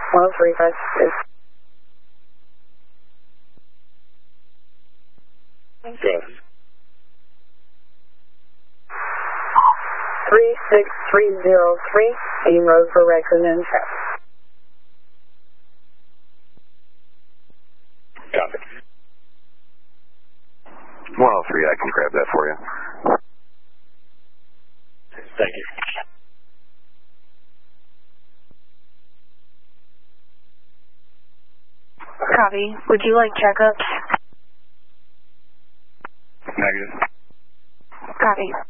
10356. Okay. 36303, Eaton Road for record and traffic. Copy. 103, I can grab that for you. Thank you. Copy. Would you like checkups? Negative. Copy.